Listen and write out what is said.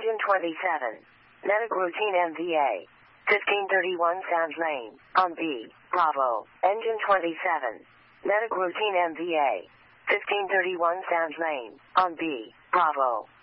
Engine 27. Medic routine MVA. 1531 Sound Lane. On B. Bravo. Engine 27. Medic routine MVA. 1531 Sound Lane. On B. Bravo.